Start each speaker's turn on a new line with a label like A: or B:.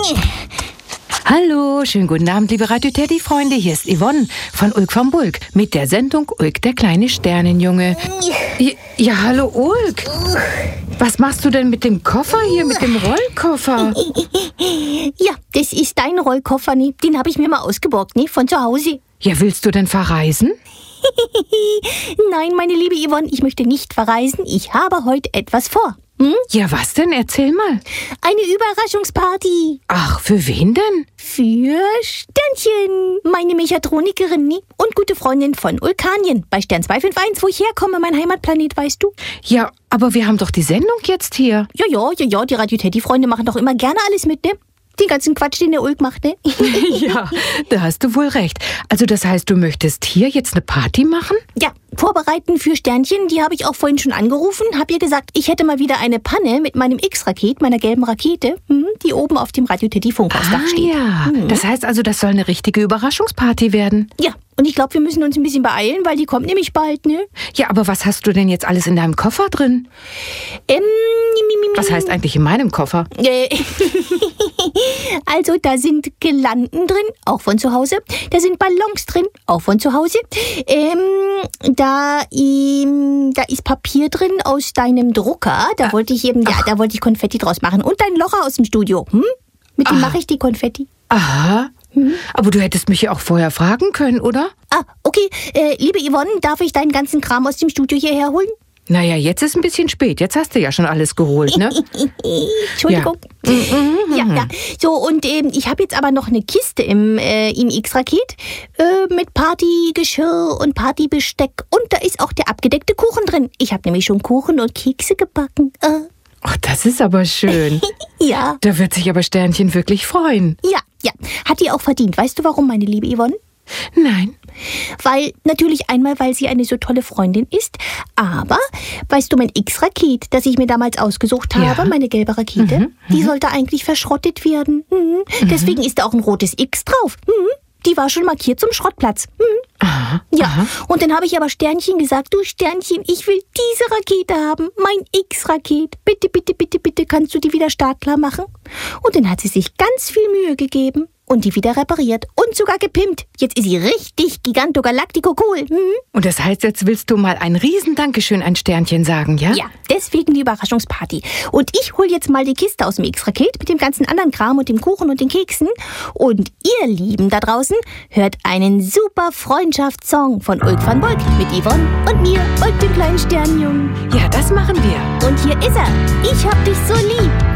A: Hallo, schönen guten Abend, liebe Radio Teddy-Freunde. Hier ist Yvonne von Ulk vom Bulk mit der Sendung Ulk, der kleine Sternenjunge. Ja, hallo Ulk. Was machst du denn mit dem Koffer hier, mit dem Rollkoffer?
B: Ja, das ist dein Rollkoffer, ne? Den habe ich mir mal ausgeborgt, ne? Von zu Hause.
A: Ja, willst du denn verreisen?
B: Nein, meine liebe Yvonne, ich möchte nicht verreisen. Ich habe heute etwas vor.
A: Ja, was denn? Erzähl mal.
B: Eine Überraschungsparty.
A: Ach, für wen denn?
B: Für Sternchen, meine Mechatronikerin, ne? Und gute Freundin von Ulkanien bei Stern 251, wo ich herkomme, mein Heimatplanet, weißt du?
A: Ja, aber wir haben doch die Sendung jetzt hier.
B: Ja, die Radio Teddy-Freunde machen doch immer gerne alles mit, ne? Den ganzen Quatsch, den der Ulk macht, ne?
A: Ja, da hast du wohl recht. Also das heißt, du möchtest hier jetzt eine Party machen?
B: Ja, vorbereiten für Sternchen, die habe ich auch vorhin schon angerufen. Hab ihr gesagt, ich hätte mal wieder eine Panne mit meinem X-Raket, meiner gelben Rakete, die oben auf dem Radio Teddy Funkhausdach steht.
A: Ja, das heißt also, das soll eine richtige Überraschungsparty werden.
B: Ja, und ich glaube, wir müssen uns ein bisschen beeilen, weil die kommt nämlich bald, ne?
A: Ja, aber was hast du denn jetzt alles in deinem Koffer drin? Was heißt eigentlich in meinem Koffer?
B: Also, da sind Girlanden drin, auch von zu Hause. Da sind Ballons drin, auch von zu Hause. Da ist Papier drin aus deinem Drucker. Da wollte ich Konfetti draus machen. Und dein Locher aus dem Studio. Mit dem mache ich die Konfetti.
A: Aha. Aber du hättest mich ja auch vorher fragen können, oder?
B: Okay. Liebe Yvonne, darf ich deinen ganzen Kram aus dem Studio hierher holen?
A: Naja, jetzt ist ein bisschen spät. Jetzt hast du ja schon alles geholt, ne?
B: Entschuldigung. Ja. So, und ich habe jetzt aber noch eine Kiste im X-Raket mit Partygeschirr und Partybesteck. Und da ist auch der abgedeckte Kuchen drin. Ich habe nämlich schon Kuchen und Kekse gebacken.
A: Ach, das ist aber schön.
B: Ja.
A: Da wird sich aber Sternchen wirklich freuen.
B: Ja. Hat die auch verdient. Weißt du warum, meine liebe Yvonne?
A: Nein.
B: Weil sie eine so tolle Freundin ist, aber, weißt du, mein X-Raket, das ich mir damals ausgesucht habe, meine gelbe Rakete, die sollte eigentlich verschrottet werden. Deswegen ist da auch ein rotes X drauf. Die war schon markiert zum Schrottplatz. Und dann habe ich aber Sternchen gesagt, du Sternchen, ich will diese Rakete haben, mein X-Raket. Bitte, bitte, bitte, bitte, kannst du die wieder startklar machen? Und dann hat sie sich ganz viel Mühe gegeben und die wieder repariert und sogar gepimpt. Jetzt ist sie richtig gigantogalactico cool.
A: Und das heißt, jetzt willst du mal ein Riesendankeschön an Sternchen sagen, ja?
B: Ja, deswegen die Überraschungsparty. Und ich hole jetzt mal die Kiste aus dem X-Raket mit dem ganzen anderen Kram und dem Kuchen und den Keksen. Und ihr Lieben da draußen hört einen super Freundschaftssong von Ulk van Bulk mit Yvonne und mir und dem kleinen Sternenjungen.
A: Ja, das machen wir.
B: Und hier ist er. Ich hab dich so lieb.